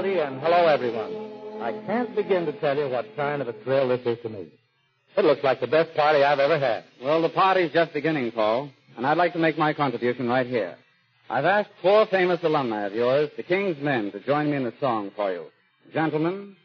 Woody, and hello, everyone. I can't begin to tell you what kind of a thrill this is to me. It looks like the best party I've ever had. Well, the party's just beginning, Paul, and I'd like to make my contribution right here. I've asked 4 famous alumni of yours, the King's Men, to join me in a song for you. Gentlemen,